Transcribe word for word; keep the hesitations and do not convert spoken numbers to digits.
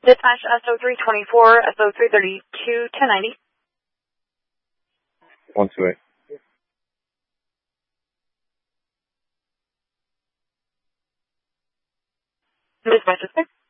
Dispatch S O three twenty-four, S O three thirty-two, ten ninety. one two eight. Dispatch is there.